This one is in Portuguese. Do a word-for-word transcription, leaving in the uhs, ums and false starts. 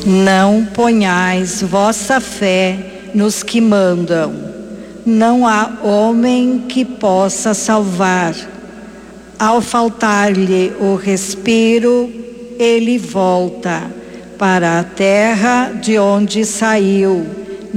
Não ponhais vossa fé nos que mandam. Não há homem que possa salvar. Ao faltar-lhe o respiro, ele volta para a terra de onde saiu